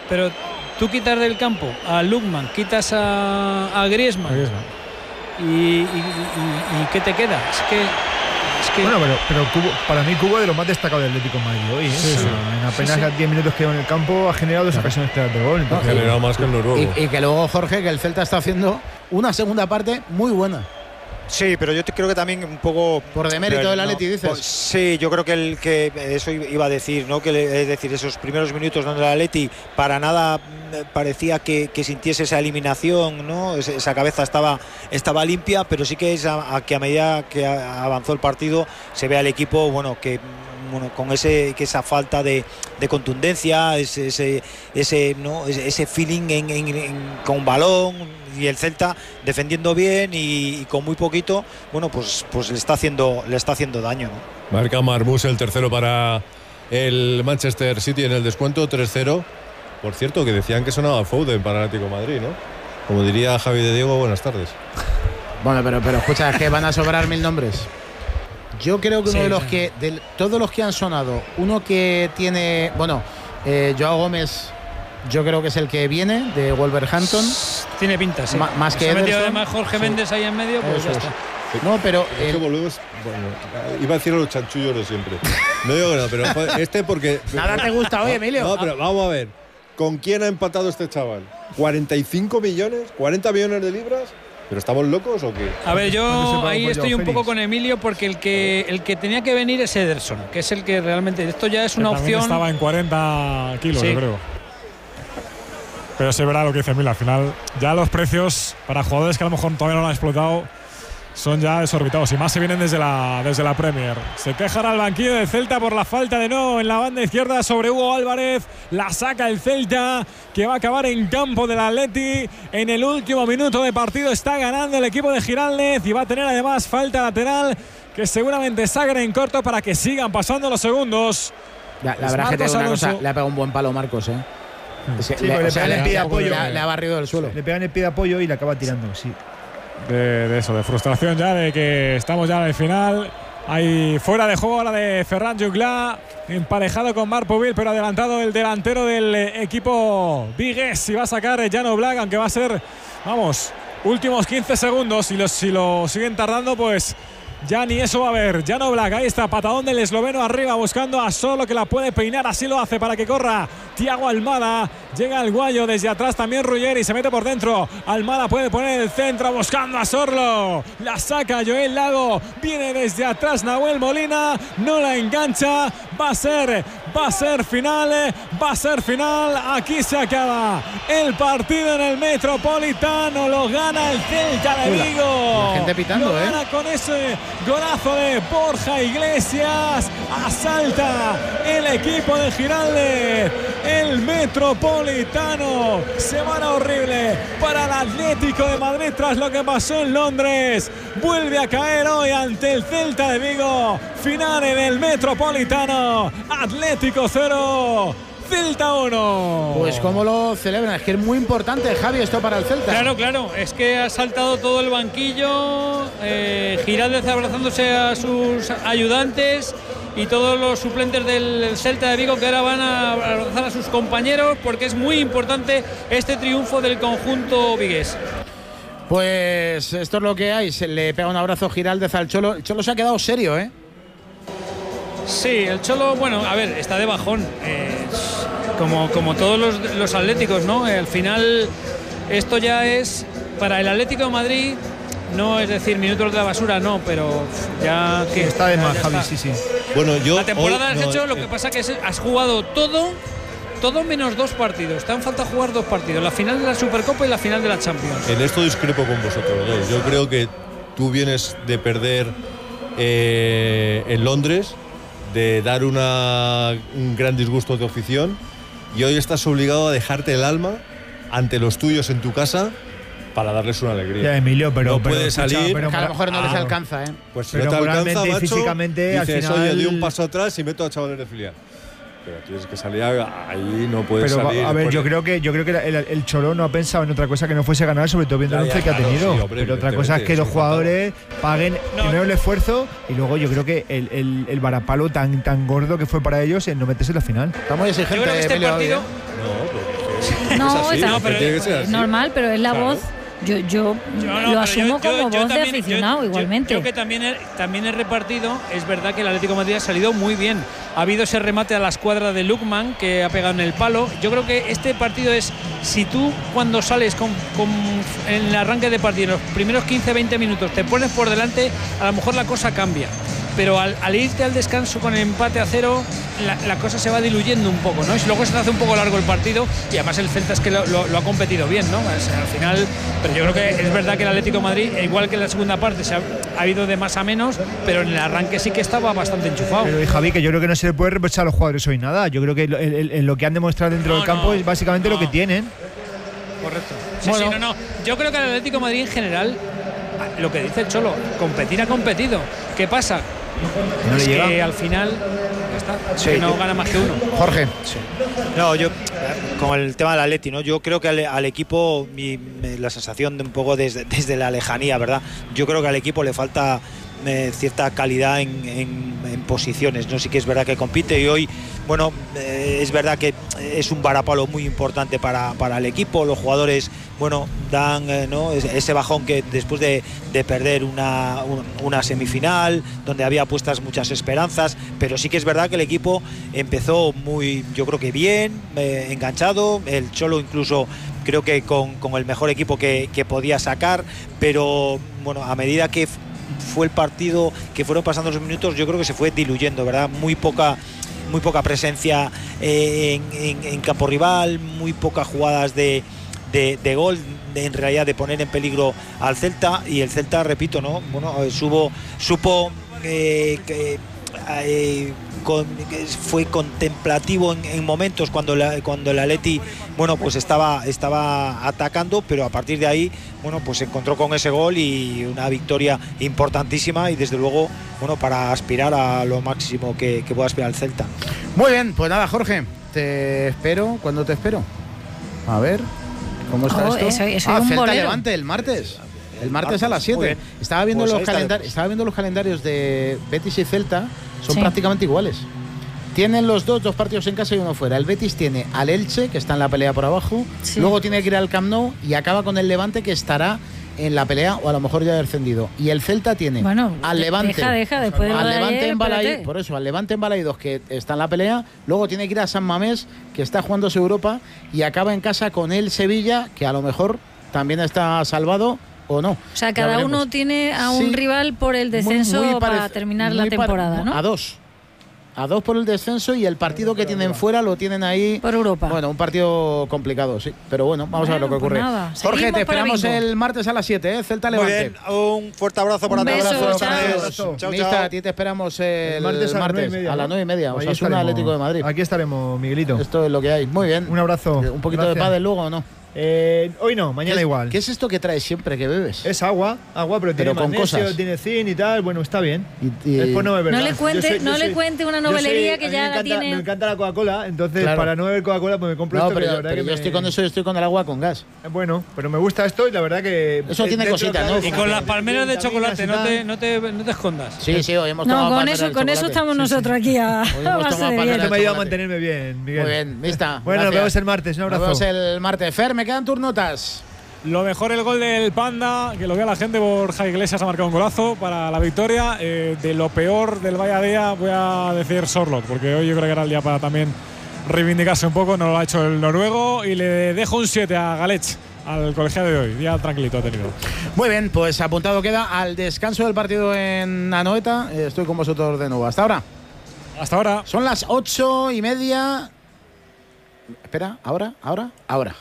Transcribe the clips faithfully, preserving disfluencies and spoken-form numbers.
pero tú quitas del campo a Lookman, quitas a, a Griezmann, a Griezmann. Y, y, y, y ¿qué te queda? Es que Es que... Bueno, pero, pero Cubo, para mí Cubo es de lo más destacado del Atlético de Madrid hoy, ¿eh? Sí, sí. En apenas sí, sí. diez minutos que lleva en el campo ha generado dos claro. ocasiones claras de gol. Ha generado más que el noruego. Y, y que luego, Jorge, que el Celta está haciendo una segunda parte muy buena. Sí, pero yo te creo que también un poco por demérito del Atleti, no, dices. Pues, sí, yo creo que el que eso iba a decir, ¿no? Que es decir, esos primeros minutos donde el Atleti para nada parecía que, que sintiese esa eliminación, ¿no? Esa cabeza estaba estaba limpia, pero sí que es a, a que a medida que avanzó el partido se ve al equipo, bueno, que bueno, con ese que esa falta de, de contundencia, ese ese ese, ¿no? ese, ese feeling en, en, en, con balón, y el Celta defendiendo bien y, y con muy poquito, bueno, pues pues le está haciendo le está haciendo daño, ¿no? Marca Marmús el tercero para el Manchester City en el descuento, tres cero. Por cierto, que decían que sonaba Foden para el Atlético de Madrid, ¿no? Como diría Javi de Diego, buenas tardes. Bueno, pero pero escucha, es que van a sobrar mil nombres. Yo creo que uno sí, de los sí. que, de todos los que han sonado, uno que tiene, bueno, eh, Joao Gómez, yo creo que es el que viene de Wolverhampton. Tiene pinta, sí. Ma, más que se ha metido Ederson. Además Jorge sí. Méndez ahí en medio, pues Eso ya es. está. No, pero es que volvemos, bueno, iba a decir a los chanchullos de siempre. No digo que no, pero este porque nada te gusta hoy, Emilio. No, pero vamos a ver. ¿Con quién ha empatado este chaval? ¿cuarenta y cinco millones? ¿cuarenta millones de libras? ¿Pero estamos locos o qué? A ver, yo ahí estoy un poco con Emilio porque el que el que tenía que venir es Ederson, que es el que realmente esto ya es una que opción. Estaba en cuarenta kilos, sí. yo creo. Pero se verá lo que dice Emilio. Al final, ya los precios para jugadores que a lo mejor todavía no lo han explotado son ya desorbitados, y más se vienen desde la, desde la Premier. Se quejará el banquillo del Celta por la falta de no en la banda izquierda sobre Hugo Álvarez. La saca el Celta, que va a acabar en campo del Atleti. En el último minuto de partido está ganando el equipo de Giraldez y va a tener además falta lateral que seguramente sagre en corto para que sigan pasando los segundos. La, la verdad es que te digo una cosa, le ha pegado un buen palo Marcos, ¿eh? Sí, sí, le, le, sea, le, pide apoyo, le, le ha barrido del suelo. Le pegan el pie de apoyo y le acaba tirando, sí. De, de eso, de frustración ya, de que estamos ya en el final. Hay fuera de juego ahora de Ferran Jugla, emparejado con Marc Pubil, pero adelantado el delantero del equipo vigués, y va a sacar Jan Oblak, aunque va a ser, vamos, últimos quince segundos, y los, si lo siguen tardando, pues ya ni eso va a haber. Jan Oblak, ahí está, patadón del esloveno arriba, buscando a Solo, que la puede peinar, así lo hace para que corra Thiago Almada. Llega el Guayo desde atrás, también Ruggeri se mete por dentro. Almada puede poner el centro buscando a Sorlo, la saca Joel Lago, viene desde atrás Nahuel Molina, no la engancha. Va a ser, va a ser final, va a ser final. Aquí se acaba el partido en el Metropolitano, lo gana el Celta de Vigo. La gente pitando, lo gana ¿eh? con ese golazo de Borja Iglesias. Asalta el equipo de Giraldez el Metropolitano. Semana horrible para el Atlético de Madrid tras lo que pasó en Londres. Vuelve a caer hoy ante el Celta de Vigo. Final en el Metropolitano. Atlético cero, Celta uno. Pues cómo lo celebran, es que es muy importante, Javi, esto para el Celta. Claro, claro, es que ha saltado todo el banquillo, eh, Giraldez abrazándose a sus ayudantes y todos los suplentes del Celta de Vigo que ahora van a abrazar a sus compañeros, porque es muy importante este triunfo del conjunto vigués. Pues esto es lo que hay, se le pega un abrazo Giraldez al Cholo. El Cholo se ha quedado serio, ¿eh? Sí, el Cholo, bueno, a ver, está de bajón, eh, como, como todos los, los atléticos, ¿no? Al final, esto ya es para el Atlético de Madrid, no es decir minutos de la basura, no, pero ya que. Está de más, ya Javi, está. sí, sí. Bueno, yo. La temporada hoy, has no, hecho, eh, lo que pasa que has jugado todo, todo menos dos partidos. Te han falta jugar dos partidos, la final de la Supercopa y la final de la Champions. En esto discrepo con vosotros dos. Yo creo que tú vienes de perder eh, en Londres, de dar una, un gran disgusto de afición, y hoy estás obligado a dejarte el alma ante los tuyos en tu casa para darles una alegría. Ya, Emilio, pero no pero, puedes salir, pero que a lo mejor no ah, les alcanza, ¿eh? Pues si pero no te alcanza, macho, físicamente, dices, al final... oye, di un paso atrás y meto a chavales de filial. Pero tienes que salir ahí, no puedes pero, salir. a ver, después. yo creo que yo creo que el, el Cholo no ha pensado en otra cosa que no fuese ganar, sobre todo viendo Ya, el once ya, que claro, ha tenido. sí, hombre, pero otra cosa es que los jugadores paguen no, primero el esfuerzo y luego yo creo que el, el, el varapalo tan tan gordo que fue para ellos en no meterse en la final. Está muy exigente, Yo creo que este Emilio, partido. hoy, ¿eh? No, pero No, es así, no, pero tiene que ser es así. normal, pero es la Claro. voz. Yo, yo, Yo no, lo asumo yo- yo- como yo voz de también- aficionado, yo- igualmente. Yo, creo que también he, también he repartido, es verdad que el Atlético de Madrid ha salido muy bien. Ha habido ese remate a la escuadra de Lukman que ha pegado en el palo. Yo creo que este partido es, si tú cuando sales con, con en el arranque de partido, en los primeros quince veinte minutos, te pones por delante, a lo mejor la cosa cambia. Pero al, al irte al descanso con el empate a cero, la, la cosa se va diluyendo un poco, ¿no? Y luego se te hace un poco largo el partido y además el Celta es que lo, lo- lo ha competido bien, ¿no? O sea, al final, pero yo creo que es verdad que el Atlético de Madrid, igual que en la segunda parte, se ha, ha ido de más a menos, pero en el arranque sí que estaba bastante enchufado. Pero y Javi, que yo creo que no se le puede reprochar a los jugadores hoy nada. Yo creo que lo, el- el- lo que han demostrado dentro No, del campo no, es básicamente no. lo que tienen. Correcto. Sí, Bueno. sí, no, no. Yo creo que el Atlético de Madrid en general, lo que dice el Cholo, competir ha competido. ¿Qué pasa? No le es llega. que al final ya está, Sí, que no yo- gana más que uno. Jorge. No, yo con el tema del Atleti, ¿no? Yo creo que al, al equipo, mi, me- la sensación de un poco desde, desde la lejanía, ¿verdad? Yo creo que al equipo le falta eh, cierta calidad en, en- en posiciones, ¿no? Sí que es verdad que compite y hoy, bueno, eh, es verdad que es un varapalo muy importante para, para el equipo. Los jugadores, bueno, dan eh, ¿no? Es- ese bajón que después de, de perder una, un- una semifinal, donde había puestas muchas esperanzas, pero sí que es verdad que el equipo empezó muy, yo creo que bien, eh, enganchado, el Cholo incluso creo que con, con el mejor equipo que, que podía sacar, pero bueno, a medida que f- fue el partido, que fueron pasando los minutos, yo creo que se fue diluyendo, ¿verdad? Muy poca muy poca presencia eh, en, en- en campo rival, muy pocas jugadas de, de, de gol, de- en realidad de poner en peligro al Celta, y el Celta, repito, ¿no? Bueno, eh, subo, supo eh, que eh, con- que fue contemplativo en, en momentos cuando la, cuando el Atleti, bueno, pues estaba estaba atacando, pero a partir de ahí, bueno, pues se encontró con ese gol y una victoria importantísima, y desde luego, bueno, para aspirar a lo máximo que, que pueda aspirar el Celta. Muy bien, pues nada, Jorge, te espero. ¿Cuándo te espero? A ver, ¿cómo está Oh, esto? eso- eso ah, es un Celta bolero. Levante el martes. El martes Martes, a las muy siete. bien. Estaba viendo Pues los ahí calendarios, estaremos. estaba viendo los calendarios de Betis y Celta, son Sí. prácticamente iguales. Tienen los dos, dos partidos en casa y uno fuera. El Betis tiene al Elche, que está en la pelea por abajo, Sí. luego tiene que ir al Camp Nou y acaba con el Levante, que estará en la pelea o a lo mejor ya descendido. Y el Celta tiene Bueno, al de- Levante, deja, deja, después de lo al de Levante ayer, en Balaídos, espérate. por eso, al Levante en Balaídos, que está en la pelea, luego tiene que ir a San Mamés, que está jugándose Europa, y acaba en casa con el Sevilla, que a lo mejor también está salvado o no. O sea, Ya cada veremos. uno tiene a un Sí. rival por el descenso Muy- muy para parec- terminar la muy pare- temporada, ¿no? A dos. A dos por el descenso, y el partido que tienen fuera lo tienen ahí. Por Europa. Bueno, un partido complicado, sí. Pero bueno, vamos a ver lo que Bueno, ocurre. pues nada, Jorge, seguimos te para esperamos bingo. el martes a las siete, ¿eh? Celta Muy Levante. bien, un fuerte abrazo para Un todos. beso, Buenas chao. tardes. Chao, Chao, Mista, chao. a ti te esperamos el, El martes a las nueve y media, a las ¿no? nueve y media. Ahí Osasuna estaremos. Atlético de Madrid. Aquí estaremos, Miguelito. Esto es lo que hay. Muy bien. Un abrazo. Un poquito Gracias. de pádel luego, ¿o no? Eh, hoy no, mañana ¿Qué es- igual. ¿Qué es esto que traes siempre que bebes? Es agua, agua, pero, Pero tiene con magnesio, cosas. tiene zinc y tal. Bueno, está bien. Y- y- Después no beber No nada. le cuente- Yo soy- yo no le soy- cuente una yo soy- novelería a que mí ya me la encanta, tiene- Me encanta la Coca-Cola, entonces Claro. para no beber Coca-Cola pues me compro No, esto. que la pero, verdad pero que yo me- estoy con eso, yo estoy con el agua con gas. Bueno, pero me gusta esto y la verdad que. Eso tiene dentro, cositas, claro, ¿no? Y con las palmeras de chocolate, no te, no no te, no te escondas. Sí, sí, hoy hemos No, tomado con palmera eso, de con eso chocolate. estamos nosotros aquí a, Hoy a hemos base tomado de palmera bien. Esto me ayuda a chocolate. mantenerme bien, Miguel. Muy bien, Mista. Bueno, nos gracias. vemos el martes. Un abrazo. Nos vemos el martes. Fer, me quedan tus notas. Lo mejor el gol del Panda, que lo vea la gente. Borja Iglesias ha marcado un golazo para la victoria. Eh, de lo peor del Valladolid voy a decir Sorloth, porque hoy yo creo que era el día para también reivindicarse un poco. No lo ha hecho el noruego, y le dejo un siete a Galech, al colegiado de hoy. Día tranquilito ha tenido. Muy bien, pues apuntado queda al descanso del partido en Anoeta. Eh, Estoy con vosotros de nuevo. Hasta ahora. Hasta ahora. Son las ocho y media. Espera, ahora, ahora, ahora.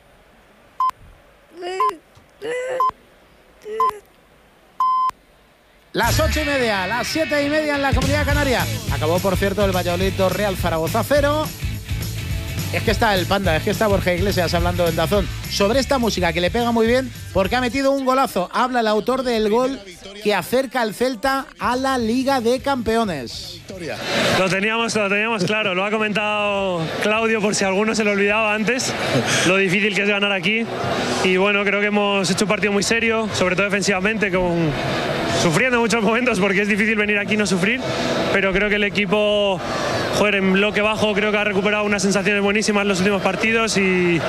Las ocho y media, las siete y media en la Comunidad Canaria. Acabó, por cierto, el Valladolid Real Zaragoza cero. Es que está el Panda, es que está Borja Iglesias hablando en Dazón sobre esta música que le pega muy bien porque ha metido un golazo. Habla el autor del gol que acerca al Celta a la Liga de Campeones. Lo teníamos, lo teníamos claro, lo ha comentado Claudio por si alguno se lo olvidaba antes, lo difícil que es ganar aquí. Y bueno, creo que hemos hecho un partido muy serio, sobre todo defensivamente, con, sufriendo muchos momentos porque es difícil venir aquí y no sufrir, pero creo que el equipo, joder, en bloque bajo creo que ha recuperado unas sensaciones buenísimas en los últimos partidos y,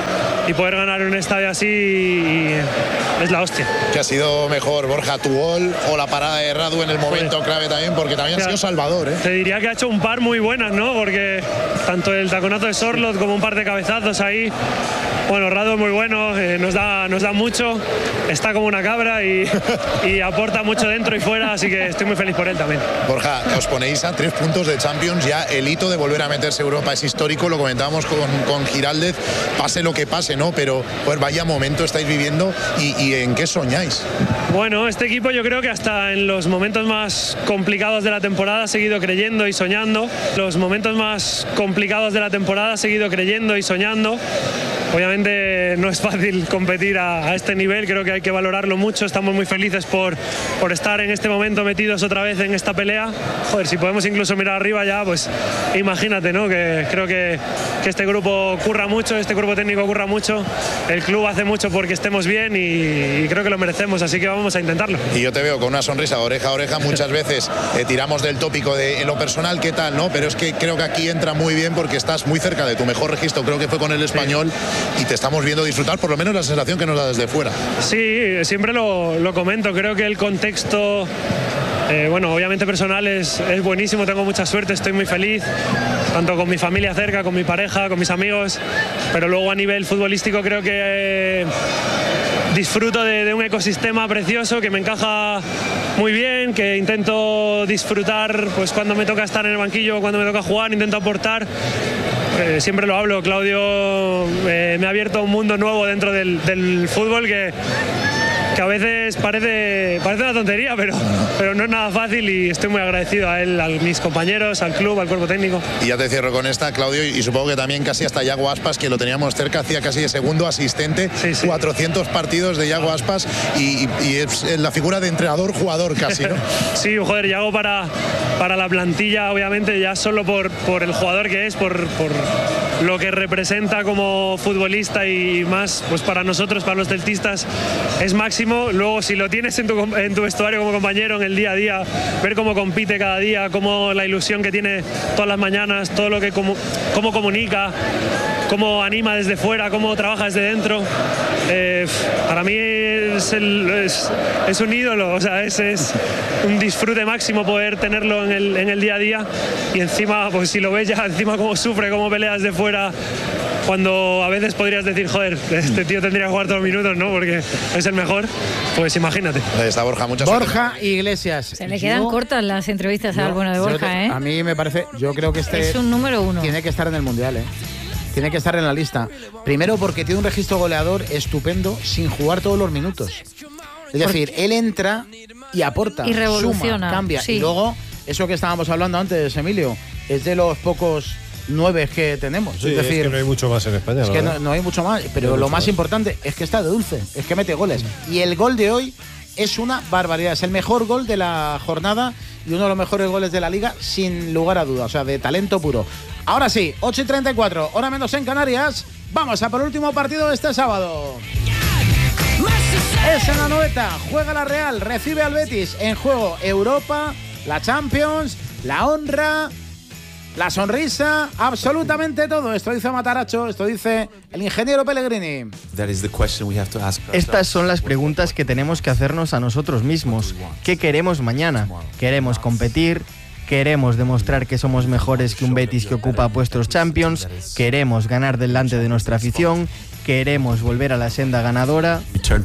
y poder ganar un estadio así y es la hostia. ¿Qué ha sido mejor, Borja, tu gol o la parada de Radu en el momento clave también? Porque también ha sido salvador, ¿eh? Te diría que ha hecho un par muy buenas, ¿no? Porque tanto el taconazo de Sorloth como un par de cabezazos ahí. Bueno, Radu es muy bueno, eh, nos, da, nos da mucho, está como una cabra y, y aporta mucho dentro y fuera, así que estoy muy feliz por él también. Borja, os ponéis a tres puntos de Champions, ya el hito de volver a meterse Europa es histórico, lo comentábamos con, con Giraldez, pase lo que pase, ¿no? Pero pues vaya momento estáis viviendo y, y ¿en qué soñáis? Bueno, este equipo yo creo que hasta en los momentos más complicados de la temporada ha seguido creyendo y soñando. Los momentos más complicados de la temporada ha seguido creyendo y soñando. Obviamente no es fácil competir a, a este nivel, creo que hay que valorarlo mucho, estamos muy felices por, por estar en este momento metidos otra vez en esta pelea. Joder, si podemos incluso mirar arriba ya, pues imagínate, ¿no? Que creo que, que este grupo curra mucho, este grupo técnico curra mucho, el club hace mucho porque estemos bien y, y creo que lo merecemos, así que vamos a intentarlo. Y yo te veo con una sonrisa de oreja a oreja, muchas veces eh, tiramos del tópico de en lo personal, ¿qué tal? ¿No? Pero es que creo que aquí entra muy bien porque estás muy cerca de tu mejor registro, creo que fue con el Español. Sí. Y te estamos viendo disfrutar, por lo menos la sensación que nos da desde fuera. Sí, siempre lo, lo comento, creo que el contexto, eh, bueno, obviamente personal es, es buenísimo, tengo mucha suerte, estoy muy feliz, tanto con mi familia cerca, con mi pareja, con mis amigos, pero luego a nivel futbolístico creo que eh, disfruto de, de un ecosistema precioso que me encaja muy bien, que intento disfrutar pues cuando me toca estar en el banquillo, cuando me toca jugar, intento aportar. Eh, siempre lo hablo, Claudio eh, me ha abierto un mundo nuevo dentro del, del fútbol que, que a veces parece, parece una tontería, pero, pero no es nada fácil y estoy muy agradecido a él, a mis compañeros, al club, al cuerpo técnico. Y ya te cierro con esta, Claudio, y supongo que también casi hasta Yago Aspas, que lo teníamos cerca, hacía casi de segundo asistente, sí, sí. cuatrocientos partidos de Yago Aspas y, y es la figura de entrenador-jugador casi, ¿no? Sí, joder, Yago para, para la plantilla, obviamente, ya solo por, por el jugador que es, por, por lo que representa como futbolista y más pues para nosotros, para los celtistas, es máximo. Luego, si lo tienes en tu, en tu vestuario como compañero en el día a día, ver cómo compite cada día, cómo la ilusión que tiene todas las mañanas, todo lo que cómo, cómo comunica, cómo anima desde fuera, cómo trabaja desde dentro, eh, para mí es, el, es, es un ídolo, o sea, es, es un disfrute máximo poder tenerlo en el, en el día a día y encima, pues si lo ves ya, encima cómo sufre, cómo pelea desde fuera, cuando a veces podrías decir, joder, este tío tendría que jugar todos los minutos, ¿no? Porque es el mejor, pues imagínate. Ahí está Borja, muchas Borja Iglesias. Se le quedan yo, cortas las entrevistas al bueno de Borja, te, ¿eh? A mí me parece, yo creo que este es un número uno. Tiene que estar en el Mundial, ¿eh? Tiene que estar en la lista. Primero porque tiene un registro goleador estupendo sin jugar todos los minutos. Es decir, él entra y aporta, y revoluciona, suma, cambia. Sí. Y luego, eso que estábamos hablando antes, Emilio, es de los pocos nueve que tenemos. Sí, es decir, es que no hay mucho más en España. Es que no, no hay mucho más, pero no lo más, más importante es que está de dulce, es que mete goles. Y el gol de hoy es una barbaridad, es el mejor gol de la jornada y uno de los mejores goles de la liga, sin lugar a dudas, o sea, de talento puro. Ahora sí, ocho y treinta y cuatro, hora menos en Canarias, vamos a por el último partido de este sábado. Es en Anoeta, juega la Real, recibe al Betis, en juego Europa, la Champions, la honra, la sonrisa, absolutamente todo. Esto dice Mataracho, esto dice el ingeniero Pellegrini. Estas son las preguntas que tenemos que hacernos a nosotros mismos. ¿Qué queremos mañana? ¿Queremos competir? ¿Queremos demostrar que somos mejores que un Betis que ocupa puestos Champions? ¿Queremos ganar delante de nuestra afición? ¿Queremos volver a la senda ganadora?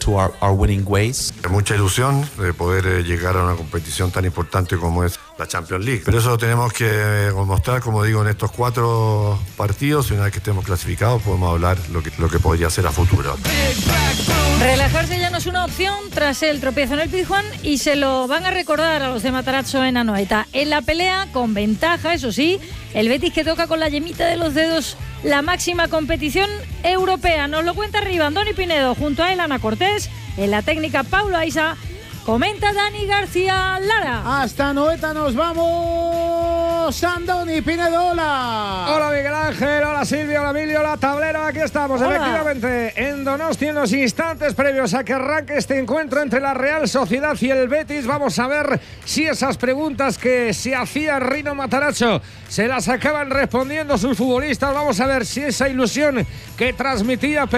Mucha ilusión de poder llegar a una competición tan importante como es la Champions League. Pero eso lo tenemos que demostrar, como digo, en estos cuatro partidos. Y una vez que estemos clasificados podemos hablar lo que, lo que podría ser a futuro. Relajarse ya no es una opción tras el tropiezo en el Pizjuán y se lo van a recordar a los de Matarazzo en Anoeta. En la pelea, con ventaja, eso sí, el Betis que toca con la yemita de los dedos la máxima competición europea. Nos lo cuenta arriba Andoni Pinedo, junto a él Ana Cortés, en la técnica Paulo Aiza. Comenta Dani García Lara. Hasta Anoeta nos vamos. Andoni Pinedo, hola. Hola Miguel Ángel, hola Silvia, hola Emilio, hola Tablero. Aquí estamos, hola. Efectivamente, en Donosti, en los instantes previos a que arranque este encuentro entre la Real Sociedad y el Betis. Vamos a ver si esas preguntas que se hacía Rino Matarazzo se las acaban respondiendo sus futbolistas. Vamos a ver si esa ilusión que transmitía